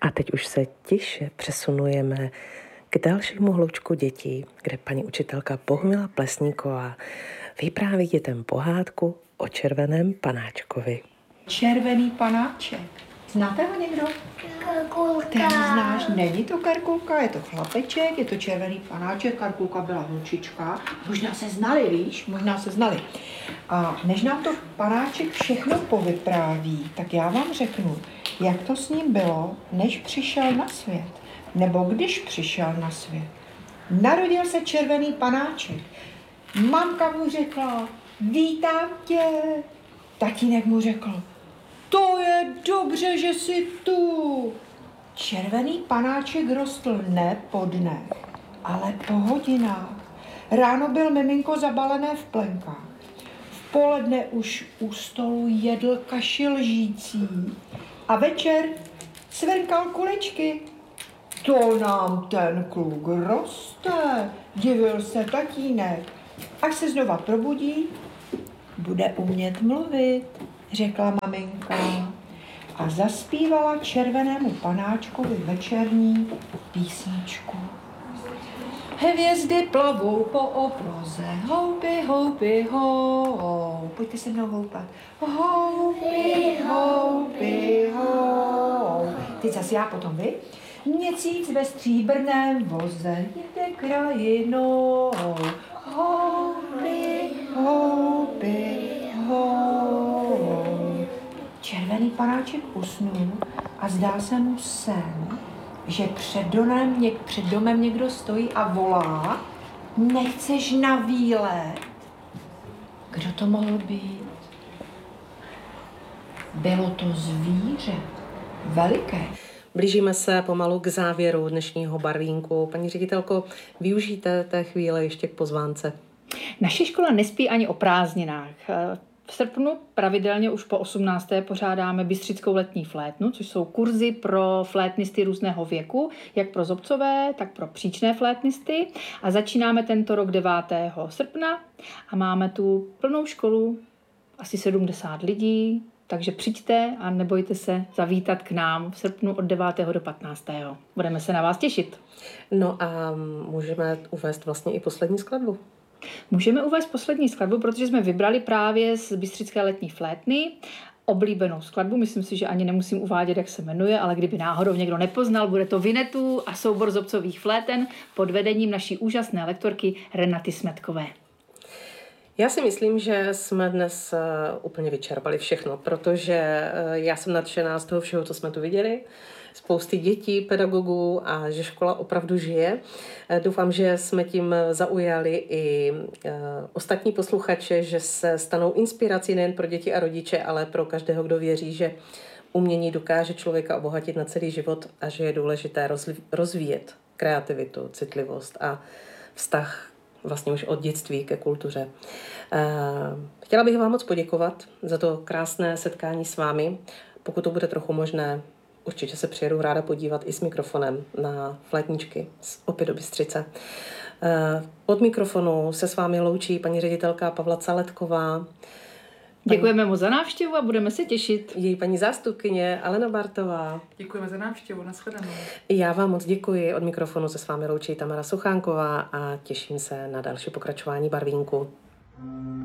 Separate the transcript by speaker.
Speaker 1: A teď už se tiše přesunujeme k dalšímu hloučku dětí, kde paní učitelka Bohumila Plesníková vypráví dětem pohádku o červeném panáčkovi.
Speaker 2: Červený panáček. Znáte ho někdo?
Speaker 3: Karkulka.
Speaker 2: Ten znáš, není to Karkulka, je to chlapeček, je to červený panáček, Karkulka byla holčička. Možná se znali, víš, možná se znali. A než nám to panáček všechno povypráví, tak já vám řeknu, jak to s ním bylo, než přišel na svět. Nebo když přišel na svět. Narodil se červený panáček. Mamka mu řekla, vítám tě. Tatínek mu řekl, to je dobře, že jsi tu. Červený panáček rostl ne po dnech, ale po hodinách. Ráno byl miminko zabalené v plenkách. V poledne už u stolu jedl kaši lžící. A večer cvrkal kuličky. To nám ten kluk roste, divil se tatínek. Až se znova probudí, bude umět mluvit, řekla maminka. A zaspívala červenému panáčkovi večerní písničku. Hvězdy plavou po obloze, houby, houby, hou. Pojďte se mnou houpat. Houby, houby, hou. Teď zase já, potom vy. Měsíc ve stříbrném voze jede krajinou. Houby, houby, hou. Červený panáček usnul a zdál se mu sen, že před domem někdo stojí a volá, nechceš na výlet? Kdo to mohl být? Bylo to zvíře, veliké.
Speaker 1: Blížíme se pomalu k závěru dnešního barvínku. Paní ředitelko, využijte té chvíle ještě k pozvánce.
Speaker 4: Naše škola nespí ani o prázdninách. V srpnu pravidelně už po 18. pořádáme bystřickou letní flétnu, což jsou kurzy pro flétnisty různého věku, jak pro zobcové, tak pro příčné flétnisty. A začínáme tento rok 9. srpna a máme tu plnou školu, asi 70 lidí, takže přijďte a nebojte se zavítat k nám v srpnu od 9. do 15. Budeme se na vás těšit.
Speaker 1: No a můžeme uvést vlastně i poslední skladbu.
Speaker 4: Můžeme uvést poslední skladbu, protože jsme vybrali právě z bystřické letní flétny oblíbenou skladbu. Myslím si, že ani nemusím uvádět, jak se jmenuje, ale kdyby náhodou někdo nepoznal, bude to Vinetu a soubor zobcových fléten pod vedením naší úžasné lektorky Renaty Smetkové.
Speaker 1: Já si myslím, že jsme dnes úplně vyčerpali všechno, protože já jsem nadšená z toho všeho, co jsme tu viděli. Spousty dětí, pedagogů a že škola opravdu žije. Doufám, že jsme tím zaujali i ostatní posluchače, že se stanou inspirací nejen pro děti a rodiče, ale pro každého, kdo věří, že umění dokáže člověka obohatit na celý život a že je důležité rozvíjet kreativitu, citlivost a vztah vlastně už od dětství ke kultuře. Chtěla bych vám moc poděkovat za to krásné setkání s vámi. Pokud to bude trochu možné, určitě se přijedu ráda podívat i s mikrofonem na flétničky opět do Bystřice. Od mikrofonu se s vámi loučí paní ředitelka Pavla Caletková.
Speaker 4: Děkujeme moc za návštěvu a budeme se těšit.
Speaker 1: Její paní zástupkyně Alena Bartová.
Speaker 5: Děkujeme za návštěvu, nashledanou.
Speaker 1: Já vám moc děkuji. Od mikrofonu se s vámi loučí Tamara Suchánková a těším se na další pokračování barvínku.